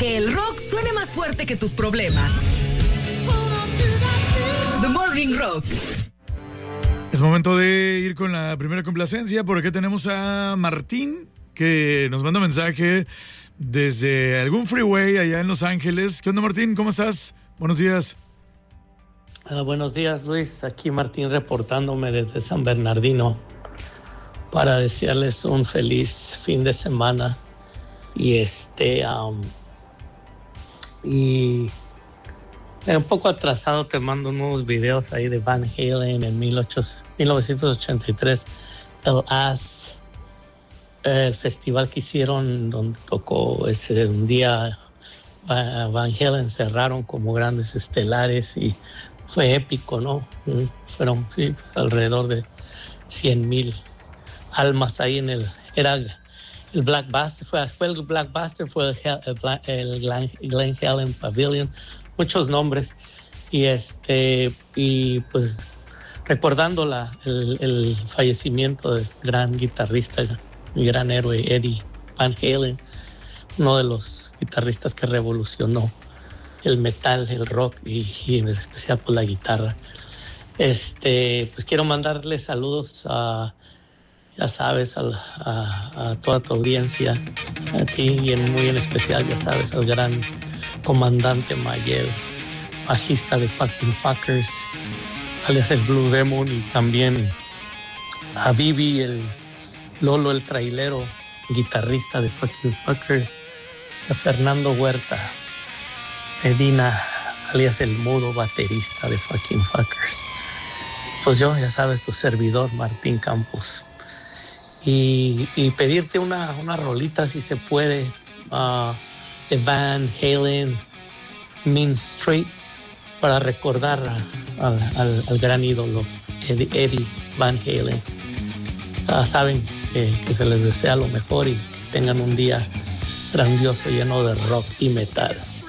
que el rock suene más fuerte que tus problemas. The Morning Rock. Es momento de ir con la primera complacencia. Por acá tenemos a Martín, que nos manda mensaje desde algún freeway allá en Los Ángeles. ¿Qué onda, Martín? ¿Cómo estás? Buenos días. Buenos días, Luis. Aquí Martín reportándome desde San Bernardino para desearles un feliz fin de semana. Y un poco atrasado te mando nuevos videos ahí de Van Halen en 1983, el festival que hicieron donde tocó ese un día. Van Halen cerraron como grandes estelares y fue épico, ¿no? Fueron alrededor de 100,000 almas ahí en el Blackbuster, fue el Blackbuster, fue el Glen Helen Pavilion, muchos nombres, y pues recordando el fallecimiento del gran guitarrista y gran héroe Eddie Van Halen, uno de los guitarristas que revolucionó el metal, el rock y en especial por la guitarra. Pues quiero mandarles saludos ya sabes, a toda tu audiencia, a ti y muy en especial, ya sabes, al gran comandante Mayel, bajista de Fucking Fuckers, alias el Blue Demon, y también a Vivi, el Lolo el trailero, guitarrista de Fucking Fuckers, a Fernando Huerta, Medina, alias el Mudo, baterista de Fucking Fuckers. Pues yo, ya sabes, tu servidor, Martín Campos. Y pedirte una rolita, si se puede, de Van Halen, Mean Street, para recordar al gran ídolo Eddie Van Halen. Saben que se les desea lo mejor y tengan un día grandioso lleno de rock y metal.